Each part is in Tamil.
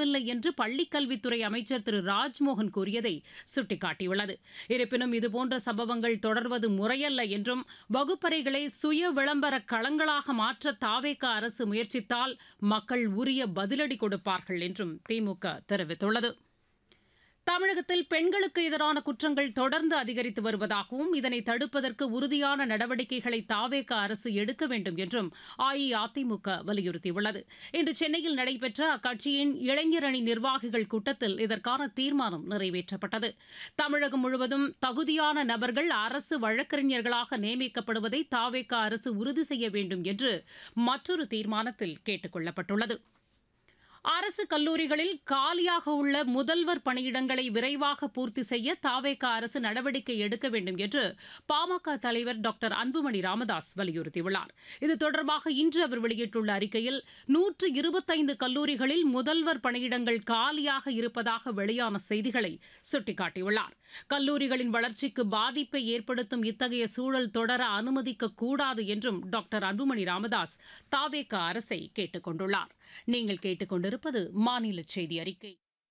அவசியமில்லை என்று பள்ளிக்கல்வித்துறை அமைச்சர் திரு ராஜ்மோகன் கூறியதை சுட்டிக்காட்டியுள்ளது. இருப்பினும் இதுபோன்ற சம்பவங்கள் தொடர்வது முறையல்ல என்றும் வகுப்பறைகளை சுய விளம்பர களங்களாக மாற்ற தாவேகா அரசு முயற்சித்தால் மக்கள் உரிய பதிலடி கொடுப்பார்கள் என்றும் திமுக தெரிவித்துள்ளது. தமிழகத்தில் பெண்களுக்கு எதிரான குற்றங்கள் தொடர்ந்து அதிகரித்து வருவதாகவும் இதனை தடுப்பதற்கு உறுதியான நடவடிக்கைகளை தாவேகா அரசு எடுக்க வேண்டும் என்றும் அஇஅதிமுக வலியுறுத்தியுள்ளது. இன்று சென்னையில் நடைபெற்ற அக்கட்சியின் இளைஞரணி நிர்வாகிகள் கூட்டத்தில் இதற்கான தீர்மானம் நிறைவேற்றப்பட்டது. தமிழகம் முழுவதும் தகுதியான நபர்கள் அரசு வழக்கறிஞர்களாக நியமிக்கப்படுவதை தாவேகா அரசு உறுதி செய்ய வேண்டும் என்று மற்றொரு தீர்மானத்தில் கேட்டுக் கொள்ளப்பட்டுள்ளது. அரசு கல்லூரிகளில் காலியாக உள்ள முதல்வர் பணியிடங்களை விரைவாக பூர்த்தி செய்ய தாவேகா அரசு நடவடிக்கை எடுக்க வேண்டும் என்று பாமக தலைவர் டாக்டர் அன்புமணி ராமதாஸ் வலியுறுத்தியுள்ளார். இது தொடர்பாக இன்று அவர் வெளியிட்டுள்ள அறிக்கையில் 125 கல்லூரிகளில் முதல்வர் பணியிடங்கள் காலியாக இருப்பதாக வெளியான செய்திகளை சுட்டிக்காட்டியுள்ளார். கல்லூரிகளின் வளர்ச்சிக்கு பாதிப்பை ஏற்படுத்தும் இத்தகைய சூழல் தொடர அனுமதிக்கக்கூடாது என்றும் டாக்டர் அன்புமணி ராமதாஸ் தாவேகா அரசை கேட்டுக் கொண்டுள்ளார். நீங்கள் கேட்டுக்கொண்டிருப்பது மாநில செய்தி அறிக்கை.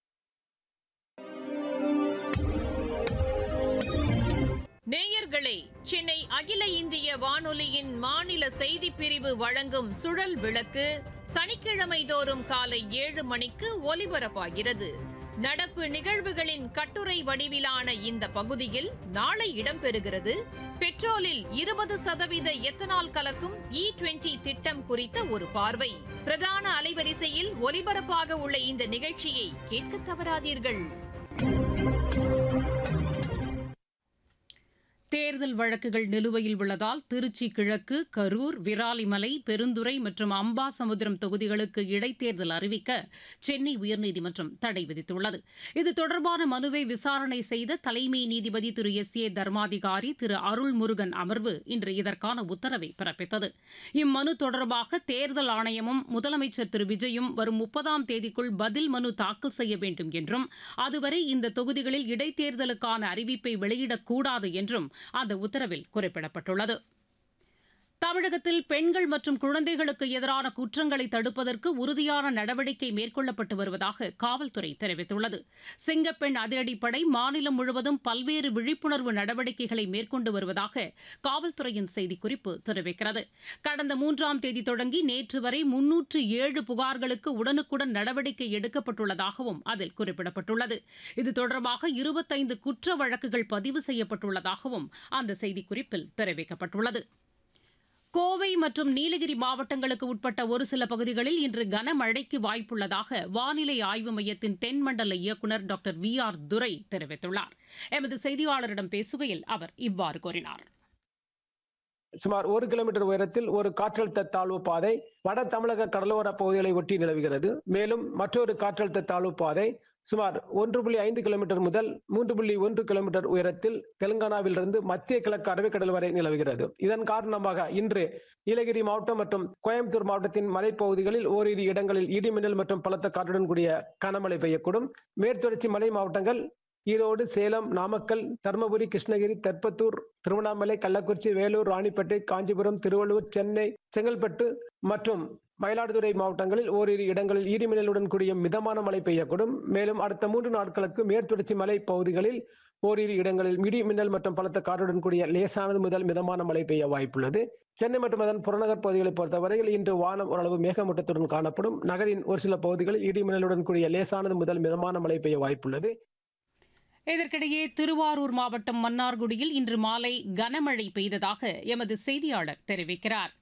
நேயர்களே, சென்னை அகில இந்திய வானொலியின் மாநில செய்திப் பிரிவு வழங்கும் சுழல் விளக்கு சனிக்கிழமை தோறும் காலை 7 மணிக்கு ஒலிபரப்பாகிறது. நடப்பு நிகழ்வுகளின் கட்டுரை வடிவிலான இந்த பகுதியில் நாளை இடம்பெறுகிறது. பெட்ரோலில் 20% எத்தனால் கலக்கும் E20 திட்டம் குறித்த ஒரு பார்வை. பிரதான அலைவரிசையில் ஒலிபரப்பாக உள்ள இந்த நிகழ்ச்சியை கேட்க தவறாதீர்கள். தேர்தல் வழக்குகள் நிலுவையில் உள்ளதால் திருச்சி கிழக்கு, கரூர், விராலிமலை, பெருந்துறை மற்றும் அம்பாசமுத்திரம் தொகுதிகளுக்கு இடைத்தேர்தல் அறிவிக்க சென்னை உயர்நீதிமன்றம் தடை விதித்துள்ளது. இது தொடர்பான மனுவை விசாரணை செய்த தலைமை நீதிபதி திரு S.A. தர்மாதிகாரி திரு அருள்முருகன் அமர்வு இன்று இதற்கான உத்தரவை பிறப்பித்தது. இம்மனு தொடர்பாக தேர்தல் ஆணையமும் முதலமைச்சர் திரு விஜயும் வரும் 30ஆம் தேதிக்குள் பதில் மனு தாக்கல் செய்ய வேண்டும் என்றும் அதுவரை இந்த தொகுதிகளில் இடைத்தேர்தலுக்கான அறிவிப்பை வெளியிடக்கூடாது என்றும் அந்த உத்தரவில் குறிப்பிடப்பட்டுள்ளது. தமிழகத்தில் பெண்கள் மற்றும் குழந்தைகளுக்கு எதிரான குற்றங்களை தடுப்பதற்கு உறுதியான நடவடிக்கை மேற்கொள்ளப்பட்டு வருவதாக காவல்துறை தெரிவித்துள்ளது. சிங்கப்பெண் அதிரடிப்படை மாநிலம் முழுவதும் பல்வேறு விழிப்புணர்வு நடவடிக்கைகளை மேற்கொண்டு வருவதாக காவல்துறையின் செய்திக்குறிப்பு தெரிவிக்கிறது. கடந்த 3ஆம் தேதி தொடங்கி நேற்று வரை 307 புகார்களுக்கு உடனுக்குடன் நடவடிக்கை எடுக்கப்பட்டுள்ளதாகவும் அதில் குறிப்பிடப்பட்டுள்ளது. இது தொடர்பாக 25 குற்ற வழக்குகள் பதிவு செய்யப்பட்டுள்ளதாகவும் அந்த செய்திக்குறிப்பில் தெரிவிக்கப்பட்டுள்ளது. கோவை மற்றும் நீலகிரி மாவட்டங்களுக்கு உட்பட்ட ஒரு சில பகுதிகளில் இன்று கனமழைக்கு வாய்ப்புள்ளதாக வானிலை ஆய்வு மையத்தின் தென்மண்டல இயக்குநர் டாக்டர் VR துரை தெரிவித்துள்ளார். எமது செய்தியாளரிடம் பேசுகையில் அவர் இவ்வாறு கூறினார். சுமார் 1 கிலோமீட்டர் உயரத்தில் ஒரு காற்றழுத்த தாழ்வு பாதை வட தமிழக கடலோர பகுதிகளை ஒட்டி நிலவுகிறது. மேலும் மற்றொரு காற்றழுத்த தாழ்வு பாதை சுமார் 1.5 கிலோமீட்டர் முதல் 3.1 கிலோமீட்டர் உயரத்தில் தெலுங்கானாவிலிருந்து மத்திய கிழக்கு அரபிக்கடல் வரை நிலவுகிறது. இதன் காரணமாக இன்று நீலகிரி மாவட்டம் மற்றும் கோயம்புத்தூர் மாவட்டத்தின் மலைப்பகுதிகளில் ஓரிரு இடங்களில் இடிமின்னல் மற்றும் பலத்த காற்றுடன் கூடிய கனமழை பெய்யக்கூடும். மேற்குத்தொடர்ச்சி மலை மாவட்டங்கள் ஈரோடு, சேலம், நாமக்கல், தருமபுரி, கிருஷ்ணகிரி, தெற்பத்தூர், திருவண்ணாமலை, கள்ளக்குறிச்சி, வேலூர், ராணிப்பேட்டை, காஞ்சிபுரம், திருவள்ளூர், சென்னை, செங்கல்பட்டு மற்றும் மயிலாடுதுறை மாவட்டங்களில் ஓரிரு இடங்களில் இடிமின்னலுடன் கூடிய மிதமான மழை பெய்யக்கூடும். மேலும் அடுத்த 3 நாட்களுக்கு மேற்குத்தொடர்ச்சி மலை பகுதிகளில் ஓரிரு இடங்களில் இடி மின்னல் மற்றும் பலத்த காற்றுடன் கூடிய லேசானது முதல் மிதமான மழை பெய்ய வாய்ப்புள்ளது. சென்னை மற்றும் அதன் புறநகர் பகுதிகளை பொறுத்தவரையில் இன்று வானம் ஓரளவு மேகமூட்டத்துடன் காணப்படும். நகரின் ஒரு சில பகுதிகளில் இடி மின்னலுடன் கூடிய லேசானது முதல் மிதமான மழை பெய்ய வாய்ப்புள்ளது. இதற்கிடையே திருவாரூர் மாவட்டம் மன்னார்குடியில் இன்று மாலை கனமழை பெய்ததாக எமது செய்தியாளர் தெரிவிக்கிறார்.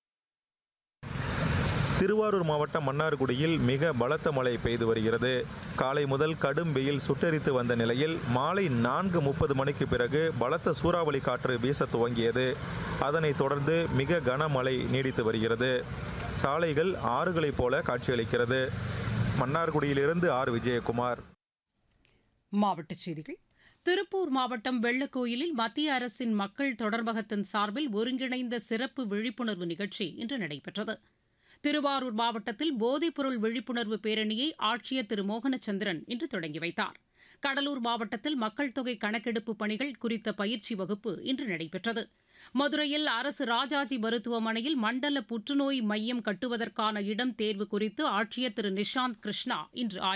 திருவாரூர் மாவட்டம் மன்னார்குடியில் மிக பலத்த மழை பெய்து வருகிறது. காலை முதல் கடும் வெயில் சுட்டெரித்து வந்த நிலையில் மாலை 4:30 மணிக்கு பிறகு பலத்த சூறாவளி காற்று வீச துவங்கியது. அதனைத் தொடர்ந்து மிக கனமழை நீடித்து வருகிறது. சாலைகள் ஆறுகளைப் போல காட்சியளிக்கிறது. மன்னார்குடியிலிருந்து விஜயகுமார். மாவட்டச் செய்திகள். திருப்பூர் மாவட்டம் வெள்ளக்கோயிலில் மத்திய அரசின் மக்கள் தொடர்பகத்தின் சார்பில் ஒருங்கிணைந்த சிறப்பு விழிப்புணர்வு நிகழ்ச்சி இன்று நடைபெற்றது. திருவாரூர் மாவட்டத்தில் போதைப்பொருள் விழிப்புணர்வு பேரணியை ஆட்சியர் திரு மோகனச்சந்திரன் இன்று தொடங்கி வைத்தார். கடலூர் மாவட்டத்தில் மக்கள் தொகை கணக்கெடுப்பு பணிகள் குறித்த பயிற்சி வகுப்பு இன்று நடைபெற்றது. மதுரையில் அரசு ராஜாஜி மருத்துவமனையில் மண்டல புற்றுநோய் மையம் கட்டுவதற்கான இடம் தேர்வு குறித்து ஆட்சியர் திரு நிஷாந்த் கிருஷ்ணா இன்று